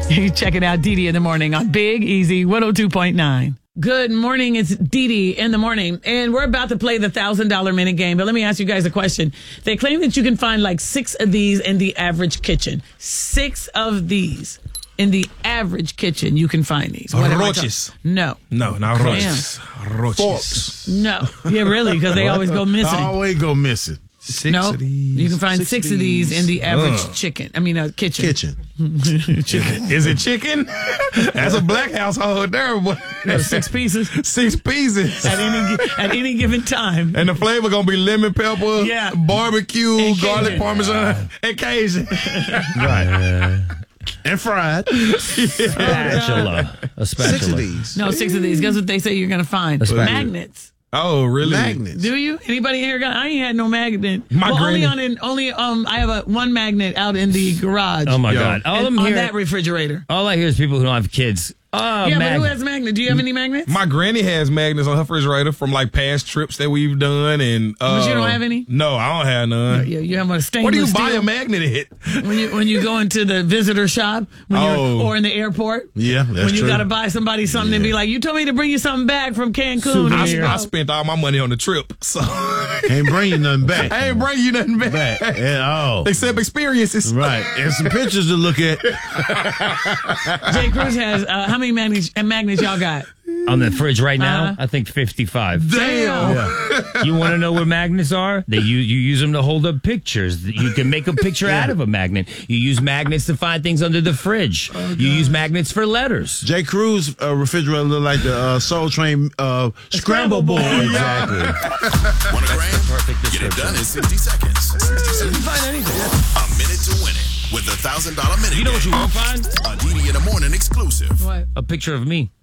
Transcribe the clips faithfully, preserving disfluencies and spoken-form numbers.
You check it out, Dee Dee in the morning on Big Easy one oh two point nine. Good morning. It's Dee Dee in the morning, and we're about to play the one thousand dollars minute game. But let me ask you guys a question. They claim that you can find like six of these in the average kitchen. Six of these in the average kitchen. You can find these. What am I Roaches. talking- No. No, not Damn. roaches. Roaches. Forks. No. Yeah, really, because they always go missing. Always go missing. Six No, of these. you can find six, Six of these in the average Ugh. chicken. I mean, uh, kitchen. Kitchen. Is it chicken? That's a black household there, boy. No, six pieces Six pieces. at any gi- at any given time. And the flavor gonna be lemon pepper, Yeah. barbecue, And garlic Cajun. parmesan, and Cajun. Right. And fried. Spatula. A spatula. Six of these. No, six of these. Guess what they say you're gonna find? That's right. Magnets. Oh, really? Magnets. Do you? Anybody here got? I ain't had no magnet. My well, only granny- on in, only um. I have a one magnet out in the garage. Oh my Yo. God! All, and I'm on hearing- that refrigerator. all I hear is people who don't have kids. Oh, yeah, man. but who has magnet? Do you have any magnets? My granny has magnets on her refrigerator from like past trips that we've done, and uh, But you don't have any? No, I don't have none. Yeah, you have a stainless Where do you buy steel. a magnet at? when you when you go into the visitor shop when Oh. you're, or in the airport. Yeah, that's when you true. got to buy somebody something and be like, you told me to bring you something back from Cancun. I, And you I go, spent all my money on the trip, so Ain't bringing nothing back. I ain't bring you nothing back. Back at all. Except experiences. Right. And some pictures to look at. Jay Cruz has uh, how many magnets, uh, magnets y'all got? On the fridge right now, Uh-huh. I think fifty-five. Damn. Yeah. You want to know what magnets are? They you you use them to hold up pictures. You can make a picture out of a magnet. You use magnets to find things under the fridge. you use magnets for letters. J. Cruz uh, refrigerator look like the uh, Soul Train uh, scramble board. Exactly. Want a grand? Perfect Get it description. done in sixty seconds. You can find anything. A minute to win it with the one thousand dollars minute. You know what you won't find? A D D in the morning exclusive. What? A picture of me.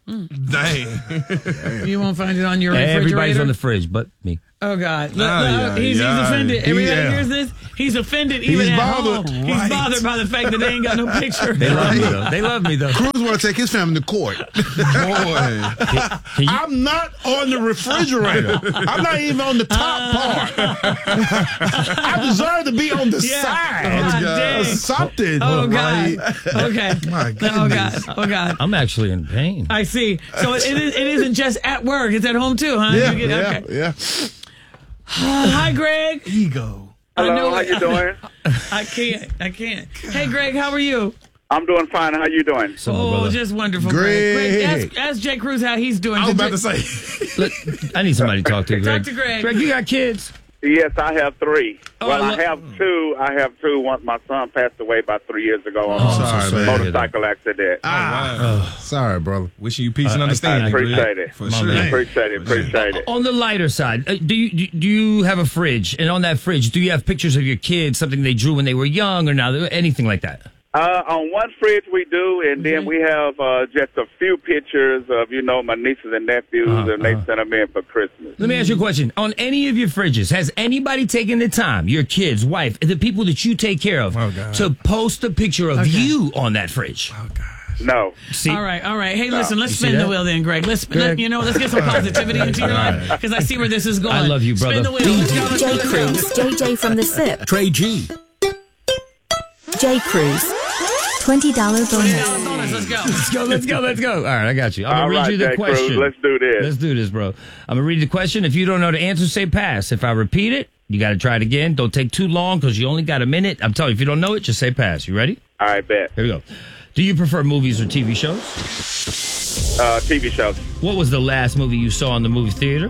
Dang. You won't find it on your refrigerator. Everybody's on the fridge, but me. Oh God! Look, Ah, look, yeah, he's, yeah. he's offended. Everybody Yeah. hears this. He's offended even He's at bothered. home. He's Right. bothered by the fact that they ain't got no picture. They love me though. They love me though. Cruz want to take his family to court. Boy. Can you, I'm not on the refrigerator. I'm not even on the top part. I deserve to be on the Yeah. side. God Or dang. something. Oh right? God! Okay. My Oh God! goodness. Oh God! I'm actually in pain. I see. So it, it, is, it isn't just at work. It's at home too, huh? Yeah, You get- yeah, okay. yeah. Hi, Greg. Ego. I Hello, know how it. you doing? I can't. I can't. Hey, Greg, how are you? I'm doing fine. How you doing? So, Oh, brother. just wonderful, Greg. Greg, Greg. ask, ask Jay Cruz how he's doing. I was Did about you- to say. Look, I need somebody to talk to. Greg. Talk to Greg. Greg, you got kids? Yes, I have three. Oh, well, I I, lo- have two. I have two. One, my son passed away about three years ago on Oh, a sorry, man. motorcycle accident. Ah, sorry, brother. Wishing you peace and I- I understanding. appreciate Greg. it. For My sure. man. Appreciate it. Appreciate it. On the lighter side, uh, do you do you have a fridge? And on that fridge, do you have pictures of your kids, something they drew when they were young, or now anything like that? Uh, on one fridge we do, and then we have uh, just a few pictures of, you know, my nieces and nephews, Uh-huh, and they uh-huh. sent them in for Christmas. Let me ask you a question. On any of your fridges, has anybody taken the time, your kids, wife, the people that you take care of, Oh, God. to post a picture of Okay. you on that fridge? Oh, God. No. See, All right, all right. Hey, listen, let's You see spin the that? wheel then, Greg. Let's, let, Greg. you know, let's get some positivity into your life because I see where this is going. I love you, brother. Spin the wheel. Let's go, let's go, Jay let's go. Cruz, J J from the S I P. Trey G. Jay Cruz, twenty dollars bonus. Bonus, let's go. let's go, let's go, let's go. All right, I got you. I'm All gonna read right, you the Jay question. Cruz, let's do this. Let's do this, bro. I'm gonna read the question. If you don't know the answer, say pass. If I repeat it, you got to try it again. Don't take too long because you only got a minute. I'm telling you, if you don't know it, just say pass. You ready? All right, bet. Here we go. Do you prefer movies or T V shows? Uh, T V shows. What was the last movie you saw in the movie theater?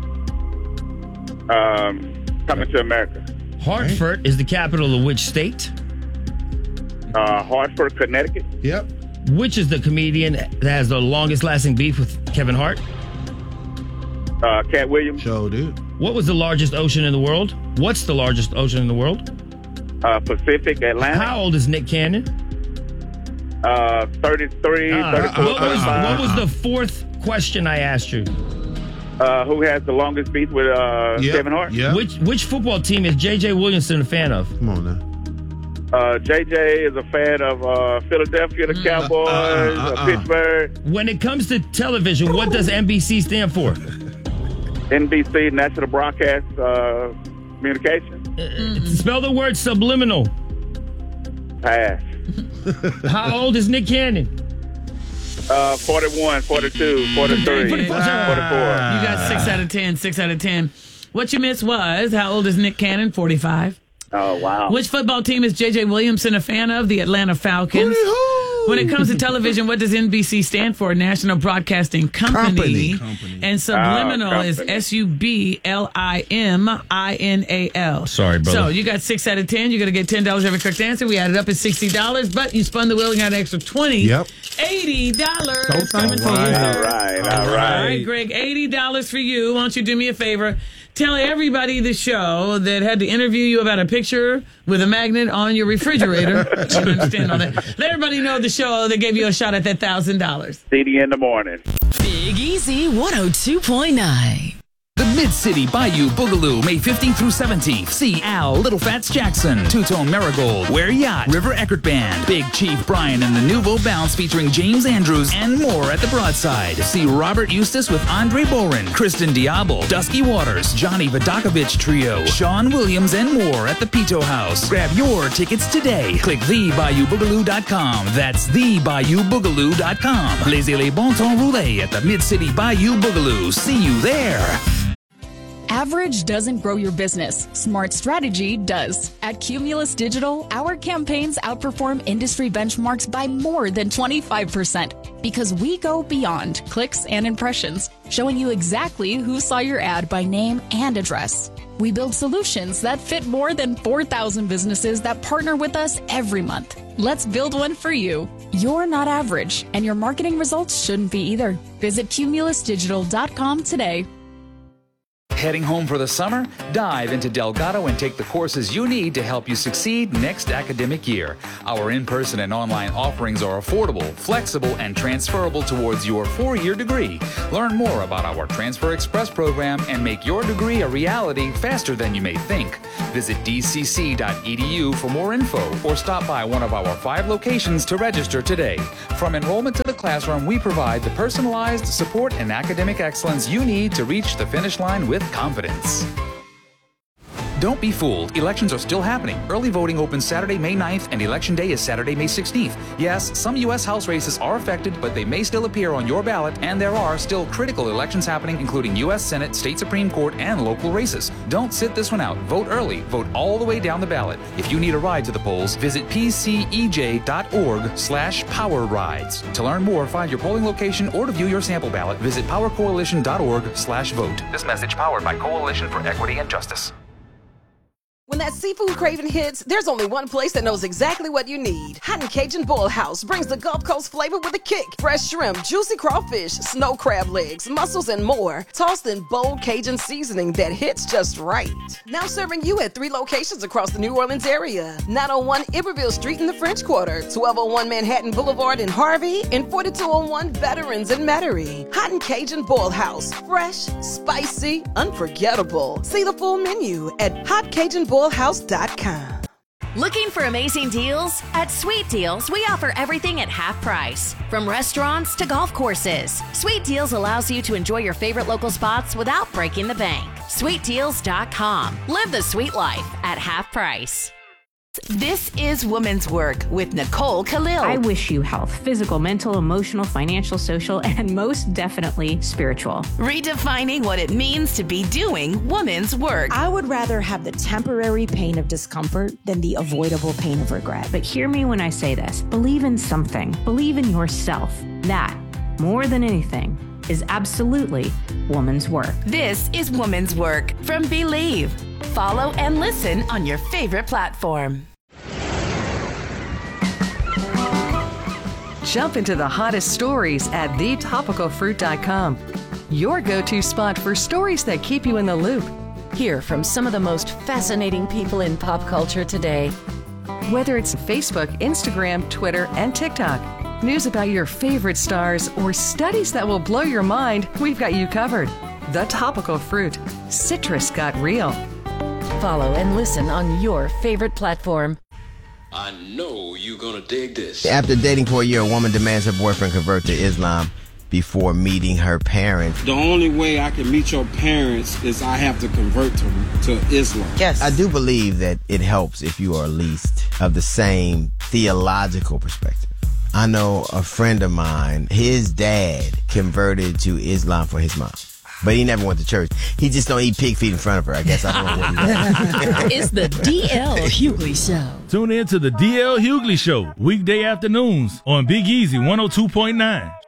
Um, Coming to America. Hartford is the capital of which state? Uh, Hartford, Connecticut. Yep. Which is the comedian that has the longest lasting beef with Kevin Hart? Uh, Cat Williams. Show, dude. What was the largest ocean in the world? What's the largest ocean in the world? Uh, Pacific, Atlantic. How old is Nick Cannon? Uh, thirty-three, Uh, thirty-four, what, was, thirty-five. what was the fourth question I asked you? Uh, who has the longest beef with uh, Yep. Kevin Hart? Yep. Which which football team is J J Williamson a fan of? Come on now. Uh, J J is a fan of uh, Philadelphia, the Cowboys, uh, uh, uh, uh. Pittsburgh, When it comes to television, what does N B C stand for? N B C, National Broadcast uh, Communication. Uh, Spell the word subliminal. Pass. How old is Nick Cannon? Uh, forty-one, forty-two, forty-three, forty-four. You got six out of ten. Six out of ten. What you missed was, how old is Nick Cannon? forty-five. Oh, wow. Which football team is J J Williamson a fan of? The Atlanta Falcons. When it comes to television, what does N B C stand for? National Broadcasting Company. Company. And subliminal Oh, is company. S U B L I M I N A L. Sorry, brother. So you got six out of ten. You're going to get ten dollars every correct answer. We added up at sixty dollars, but you spun the wheel and got an extra twenty. Yep. eighty dollars. Total coming to you. All All right, all All right, right. Greg, eighty dollars for you. Why don't you do me a favor? Tell everybody the show that had to interview you about a picture with a magnet on your refrigerator. I don't understand all that. Let everybody know the show that gave you a shot at that one thousand dollars. D D in the morning. Big Easy one oh two point nine. The Mid-City Bayou Boogaloo, May fifteenth through seventeenth. See Al, Little Fats Jackson, Two-Tone Marigold, Ware Yacht, River Eckert Band, Big Chief Brian and the Nouveau Bounce featuring James Andrews, and more at the Broadside. See Robert Eustace with Andre Boren, Kristen Diablo, Dusky Waters, Johnny Vodakovich Trio, Sean Williams, and more at the Pito House. Grab your tickets today. Click the bayou boogaloo dot com. That's the bayou boogaloo dot com. Laissez les bon temps rouler at the Mid-City Bayou Boogaloo. See you there. Average doesn't grow your business. Smart strategy does. At Cumulus Digital, our campaigns outperform industry benchmarks by more than twenty-five percent because we go beyond clicks and impressions, showing you exactly who saw your ad by name and address. We build solutions that fit more than four thousand businesses that partner with us every month. Let's build one for you. You're not average, and your marketing results shouldn't be either. Visit cumulus digital dot com today. Heading home for the summer? Dive into Delgado and take the courses you need to help you succeed next academic year. Our in-person and online offerings are affordable, flexible, and transferable towards your four-year degree. Learn more about our Transfer Express program and make your degree a reality faster than you may think. Visit d c c dot e d u for more info or stop by one of our five locations to register today. From enrollment to the classroom, we provide the personalized support and academic excellence you need to reach the finish line with confidence. Don't be fooled. Elections are still happening. Early voting opens Saturday, May ninth, and Election Day is Saturday, May sixteenth. Yes, some U S House races are affected, but they may still appear on your ballot, and there are still critical elections happening, including U S Senate, State Supreme Court, and local races. Don't sit this one out. Vote early. Vote all the way down the ballot. If you need a ride to the polls, visit p c e j dot org slash power rides. To learn more, find your polling location, or to view your sample ballot, visit power coalition dot org slash vote. This message powered by Coalition for Equity and Justice. When that seafood craving hits, there's only one place that knows exactly what you need. Hot and Cajun Boil House brings the Gulf Coast flavor with a kick. Fresh shrimp, juicy crawfish, snow crab legs, mussels, and more, tossed in bold Cajun seasoning that hits just right. Now serving you at three locations across the New Orleans area. nine oh one Iberville Street in the French Quarter, twelve oh one Manhattan Boulevard in Harvey, and forty-two oh one Veterans in Metairie. Hot and Cajun Boil House. Fresh, spicy, unforgettable. See the full menu at hot cajun boil house dot com. Looking for amazing deals? At Sweet Deals, we offer everything at half price. From restaurants to golf courses, Sweet Deals allows you to enjoy your favorite local spots without breaking the bank. sweet deals dot com. Live the sweet life at half price. This is Women's Work with Nicole Khalil. I wish you health, physical, mental, emotional, financial, social, and most definitely spiritual. Redefining what it means to be doing women's work. I would rather have the temporary pain of discomfort than the avoidable pain of regret. But hear me when I say this. Believe in something. Believe in yourself. That, more than anything, is absolutely woman's work. This is Woman's Work from Believe. Follow and listen on your favorite platform. Jump into the hottest stories at the topical fruit dot com. Your go-to spot for stories that keep you in the loop. Hear from some of the most fascinating people in pop culture today. Whether it's Facebook, Instagram, Twitter, and TikTok, news about your favorite stars, or studies that will blow your mind, we've got you covered. The Topical Fruit. Citrus got real. Follow and listen on your favorite platform. I know you're gonna dig this. After dating for a year, a woman demands her boyfriend convert to Islam. before meeting her parents. The only way I can meet your parents is I have to convert to, to Islam. Yes. I do believe that it helps if you are at least of the same theological perspective. I know a friend of mine, his dad converted to Islam for his mom. But he never went to church. He just don't eat pig feet in front of her. I guess I don't know what he It's the D L Hughley Show. Tune in to the D L Hughley Show, weekday afternoons on Big Easy one oh two point nine.